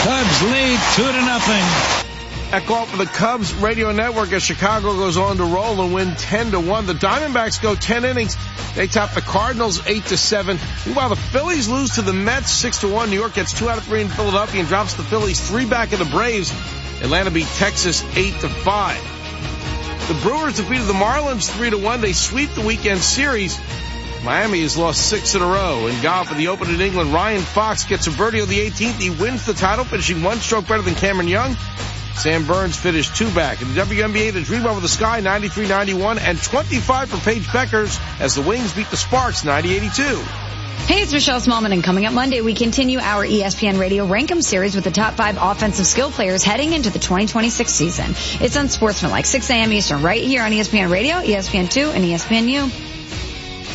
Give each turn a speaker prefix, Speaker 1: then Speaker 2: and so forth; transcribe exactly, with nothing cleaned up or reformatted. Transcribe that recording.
Speaker 1: Cubs lead two to nothing.
Speaker 2: At golf for the Cubs radio network as Chicago goes on to roll and win ten to one. The Diamondbacks go ten innings. They top the Cardinals eight to seven. Meanwhile, the Phillies lose to the Mets six to one. New York gets two out of three in Philadelphia and drops the Phillies three back of the Braves. Atlanta beat Texas eight to five. The Brewers defeated the Marlins three to one. They sweep the weekend series. Miami has lost six in a row. In golf at the Open in England, Ryan Fox gets a birdie on the eighteenth. He wins the title, finishing one stroke better than Cameron Young. Sam Burns finished two back. In the W N B A, the Dream Over the Sky, ninety-three ninety-one, and twenty-five for Paige Beckers as the Wings beat the Sparks, ninety eighty-two.
Speaker 3: Hey, it's Michelle Smallman, and coming up Monday, we continue our E S P N Radio Rankem series with the top five offensive skill players heading into the twenty twenty-six season. It's Unsportsmanlike, six a.m. Eastern, right here on E S P N Radio, E S P N two, and E S P N U.